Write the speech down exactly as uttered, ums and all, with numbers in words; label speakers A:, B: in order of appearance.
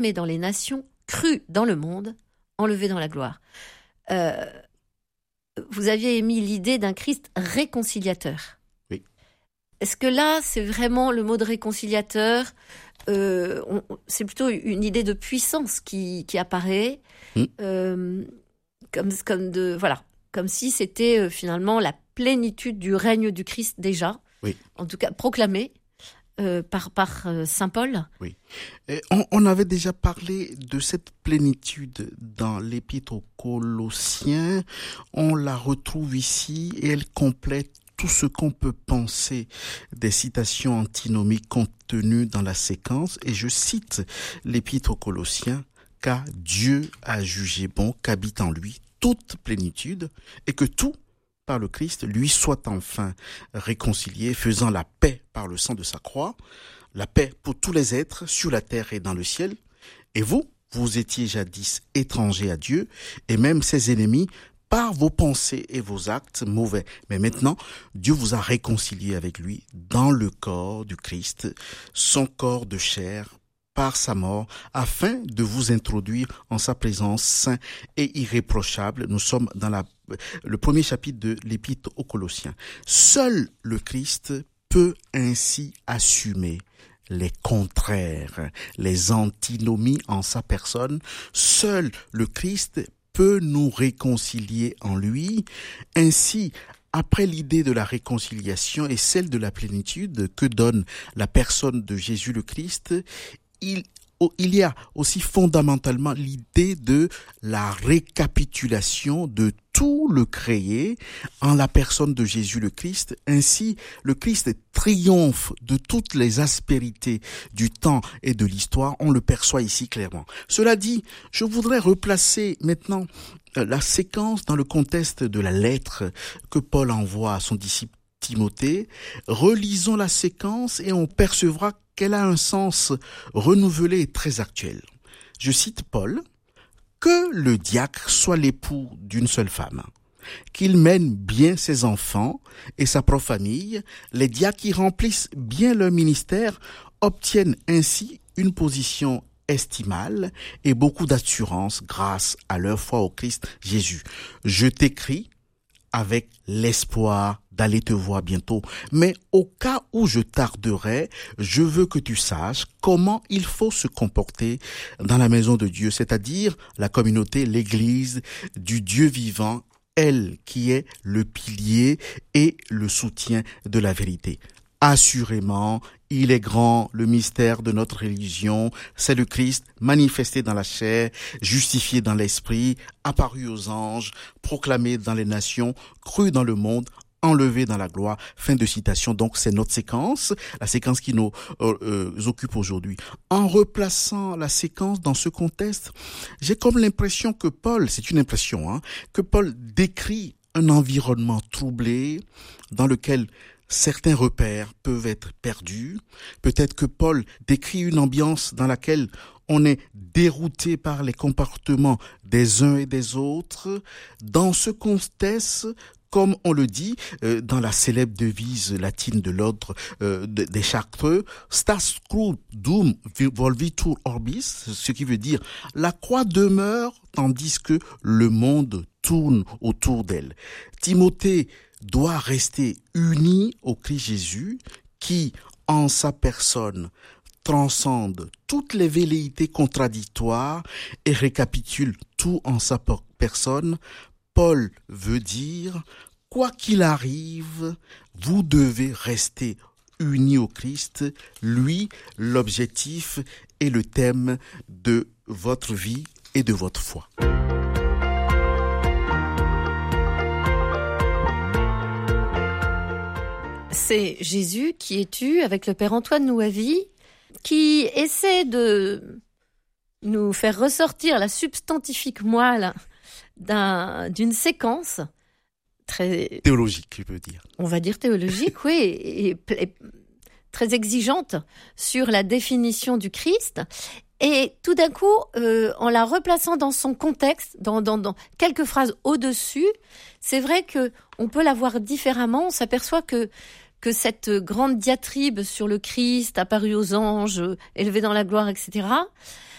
A: mais dans les nations, cru dans le monde, enlevé dans la gloire. Euh, vous aviez émis l'idée d'un Christ réconciliateur.
B: Oui.
A: Est-ce que là, c'est vraiment le mot de réconciliateur ? euh, on, C'est plutôt une idée de puissance qui, qui apparaît, mmh. euh, comme, comme, de, voilà, comme si c'était euh, finalement la plénitude du règne du Christ déjà,
B: oui.
A: en tout cas proclamée. Euh, par, par euh, Saint Paul.
B: Oui. Et on, on avait déjà parlé de cette plénitude dans l'Épître aux Colossiens. On la retrouve ici et elle complète tout ce qu'on peut penser des citations antinomiques contenues dans la séquence. Et je cite l'Épître aux Colossiens, « Car Dieu a jugé bon qu'habite en lui toute plénitude et que tout par le Christ, lui soit enfin réconcilié, faisant la paix par le sang de sa croix, la paix pour tous les êtres sur la terre et dans le ciel. Et vous, vous étiez jadis étrangers à Dieu et même ses ennemis par vos pensées et vos actes mauvais. Mais maintenant, Dieu vous a réconcilié avec lui dans le corps du Christ, son corps de chair, par sa mort, afin de vous introduire en sa présence saint et irréprochable. Nous sommes dans la, le premier chapitre de l'Épître aux Colossiens. Seul le Christ peut ainsi assumer les contraires, les antinomies en sa personne. Seul le Christ peut nous réconcilier en lui. Ainsi, après l'idée de la réconciliation et celle de la plénitude que donne la personne de Jésus le Christ, Il, il y a aussi fondamentalement l'idée de la récapitulation de tout le créé en la personne de Jésus le Christ. Ainsi, le Christ triomphe de toutes les aspérités du temps et de l'histoire. On le perçoit ici clairement. Cela dit, je voudrais replacer maintenant la séquence dans le contexte de la lettre que Paul envoie à son disciple Timothée. Relisons la séquence et on percevra qu'elle a un sens renouvelé et très actuel. Je cite Paul, « Que le diacre soit l'époux d'une seule femme, qu'il mène bien ses enfants et sa propre famille, les diacres qui remplissent bien leur ministère obtiennent ainsi une position estimable et beaucoup d'assurance grâce à leur foi au Christ Jésus. Je t'écris avec l'espoir d'aller te voir bientôt. Mais au cas où je tarderai, je veux que tu saches comment il faut se comporter dans la maison de Dieu, c'est-à-dire la communauté, l'église du Dieu vivant, elle qui est le pilier et le soutien de la vérité. Assurément, il est grand, le mystère de notre religion, c'est le Christ manifesté dans la chair, justifié dans l'esprit, apparu aux anges, proclamé dans les nations, cru dans le monde, enlevé dans la gloire. Fin de citation. Donc, c'est notre séquence, la séquence qui nous euh, euh, occupe aujourd'hui. En replaçant la séquence dans ce contexte, j'ai comme l'impression que Paul, c'est une impression, hein, que Paul décrit un environnement troublé dans lequel certains repères peuvent être perdus. Peut-être que Paul décrit une ambiance dans laquelle on est dérouté par les comportements des uns et des autres. Dans ce contexte, comme on le dit euh, dans la célèbre devise latine de l'ordre euh, de, des Chartreux, Stas quod dum volvitur orbis, ce qui veut dire la croix demeure tandis que le monde tourne autour d'elle. Timothée doit rester uni au Christ Jésus qui, en sa personne, transcende toutes les velléités contradictoires et récapitule tout en sa personne. Paul veut dire, quoi qu'il arrive, vous devez rester unis au Christ, lui, l'objectif et le thème de votre vie et de votre foi.
A: C'est Jésus qui est tu avec le Père Antoine Nouavi, qui essaie de nous faire ressortir la substantifique moelle d'un, d'une séquence très...
B: théologique, je peux dire.
A: On va dire théologique, oui, et, et très exigeante sur la définition du Christ. Et tout d'un coup, euh, en la replaçant dans son contexte, dans, dans, dans quelques phrases au-dessus, c'est vrai que on peut la voir différemment. On s'aperçoit que que cette grande diatribe sur le Christ apparu aux anges, élevé dans la gloire, et cetera,